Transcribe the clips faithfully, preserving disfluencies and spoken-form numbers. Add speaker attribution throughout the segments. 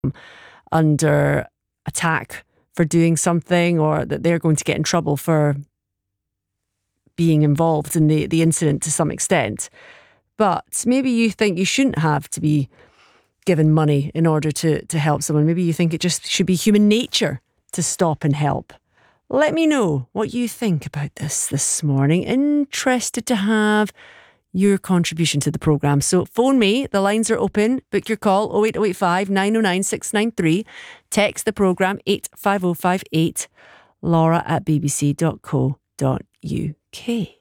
Speaker 1: under attack for doing something, or that they're going to get in trouble for being involved in the, the incident to some extent. But maybe you think you shouldn't have to be given money in order to, to help someone. Maybe you think it just should be human nature to stop and help. Let me know what you think about this this morning. Interested to have your contribution to the programme. So phone me, the lines are open. Book your call oh eight oh eight five, nine oh nine, six nine three. Text the programme eight five oh five eight, laura at b b c dot co dot u k.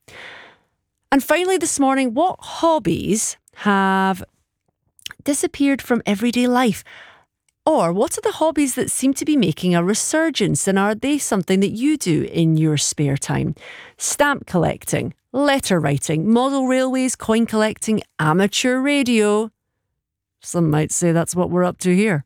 Speaker 1: And finally this morning, what hobbies have disappeared from everyday life? Or what are the hobbies that seem to be making a resurgence, and are they something that you do in your spare time? Stamp collecting, letter writing, model railways, coin collecting, amateur radio. Some might say that's what we're up to here.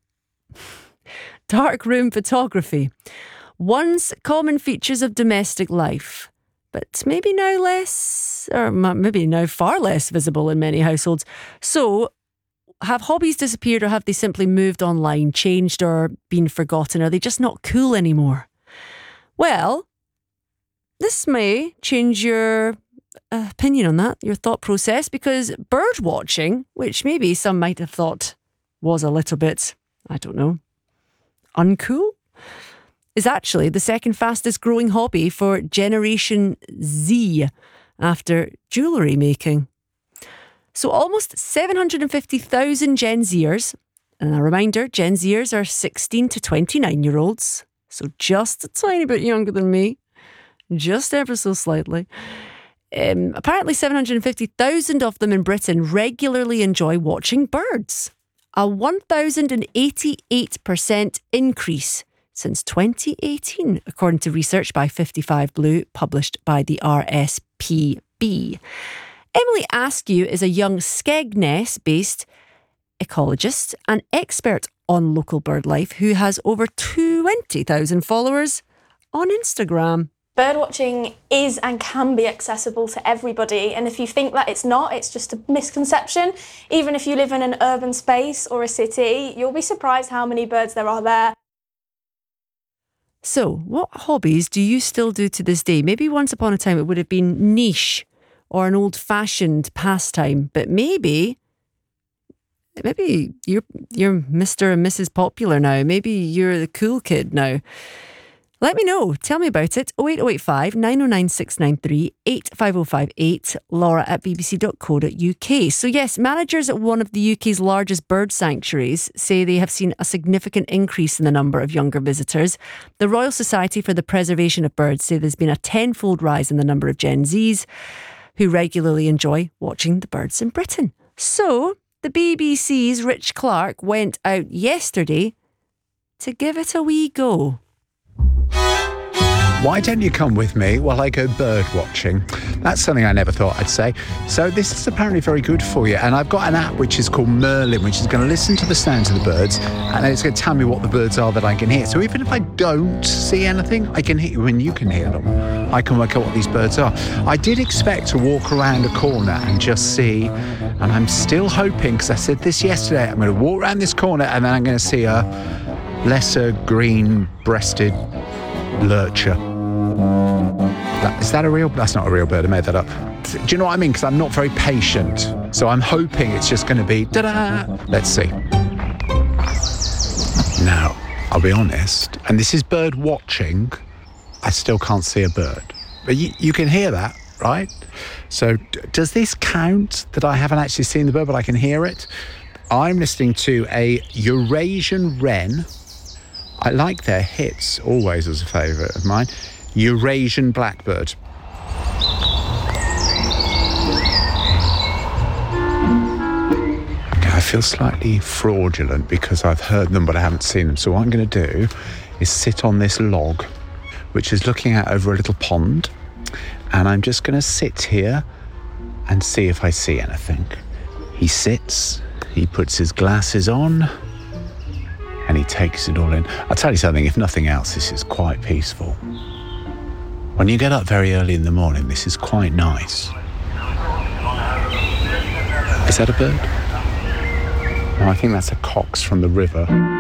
Speaker 1: Darkroom photography. Once common features of domestic life, but maybe now less, or maybe now far less visible in many households. So, have hobbies disappeared, or have they simply moved online, changed, or been forgotten? Are they just not cool anymore? Well, this may change your opinion on that, your thought process, because bird watching, which maybe some might have thought was a little bit, I don't know, uncool, is actually the second fastest growing hobby for Generation Z after jewellery making. So almost seven hundred fifty thousand Gen Zers, and a reminder, Gen Zers are sixteen to twenty-nine year olds, so just a tiny bit younger than me, just ever so slightly. Um, apparently seven hundred fifty thousand of them in Britain regularly enjoy watching birds, a one thousand eighty-eight percent increase since twenty eighteen, according to research by fifty-five Blue, published by the R S P B. Emily Askew is a young Skegness-based ecologist and expert on local bird life who has over twenty thousand followers on Instagram.
Speaker 2: Birdwatching is and can be accessible to everybody, and if you think that it's not, it's just a misconception. Even if you live in an urban space or a city, you'll be surprised how many birds there are there.
Speaker 1: So, what hobbies do you still do to this day? Maybe once upon a time it would have been niche or an old-fashioned pastime, but maybe, maybe you're you're Mister and Missus Popular now. Maybe you're the cool kid now. Let me know. Tell me about it. oh eight oh eight five, nine oh nine, six nine three, eight five oh five eight, laura at b b c dot co dot u k. So yes, managers at one of the U K's largest bird sanctuaries say they have seen a significant increase in the number of younger visitors. The Royal Society for the Preservation of Birds say there's been a tenfold rise in the number of Gen Zs who regularly enjoy watching the birds in Britain. So, the B B C's Rich Clark went out yesterday to give it a wee go.
Speaker 3: Why don't you come with me while I go bird watching? That's something I never thought I'd say. So this is apparently very good for you. And I've got an app which is called Merlin, which is going to listen to the sounds of the birds, and then it's going to tell me what the birds are that I can hear. So even if I don't see anything, I can hear when you can hear them. I can work out what these birds are. I did expect to walk around a corner and just see, and I'm still hoping, because I said this yesterday, I'm going to walk around this corner and then I'm going to see a lesser green-breasted lurcher. That, is that a real? That's not a real bird. I made that up. Do you know what I mean? Because I'm not very patient. So I'm hoping it's just going to be da-da. Let's see. Now, I'll be honest, and this is bird watching, I still can't see a bird. But you, you can hear that, right? So d- does this count that I haven't actually seen the bird, but I can hear it? I'm listening to a Eurasian wren. I like their hits, always as a favourite of mine. Eurasian blackbird. I feel slightly fraudulent because I've heard them but I haven't seen them. So what I'm going to do is sit on this log, which is looking out over a little pond. And I'm just going to sit here and see if I see anything. He sits, he puts his glasses on, and he takes it all in. I'll tell you something, if nothing else, this is quite peaceful. When you get up very early in the morning, this is quite nice. Is that a bird? Oh, I think that's a cox from the river.